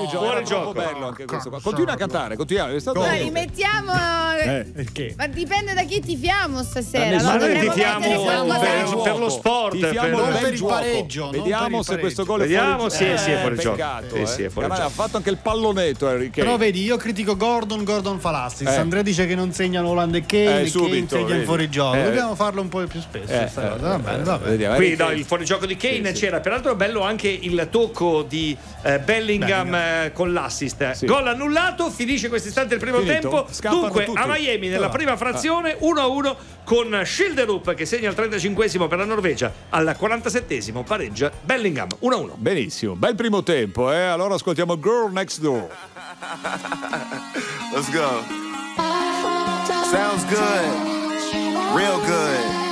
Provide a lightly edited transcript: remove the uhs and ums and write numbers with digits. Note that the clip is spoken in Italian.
Fuori gioco. Bello anche questo qua. Continua a cantare, continuiamo. È stato Ma rimettiamo. Perché? Ma dipende da chi tifiamo stasera. Ma allora noi dovremmo tifiamo mettere qualcosa. per lo sport, Tifiamo non il bel per il gioco. pareggio, non Vediamo per il se questo pareggio. gol è Vediamo, fuori gioco. sì, è fuori gioco. Peccato, Sì, è fuori ha gioco. fatto anche il pallonetto Harry Kane. Però vedi, io critico Gordon fa l'assist. Andrea dice che non segnano Holland e Kane, Kane subito, segna in vedi. fuorigioco. Dobbiamo farlo un po' più spesso. questa cosa. Va bene, va bene. Vediamo, Qui Harry no, Kane. il fuorigioco di Kane c'era, peraltro bello anche il tocco di Bellingham con l'assist. Sì. Gol annullato, finisce questo istante il primo Finito? tempo. Scappano Dunque tutti. a Miami nella prima frazione 1-1 con Schilderup che segna al 35esimo per la Norvegia, al 47esimo pareggia Bellingham 1-1. Benissimo, bel primo tempo, allora ascoltiamo Girl Next Door. Let's go. Sounds good. Real good.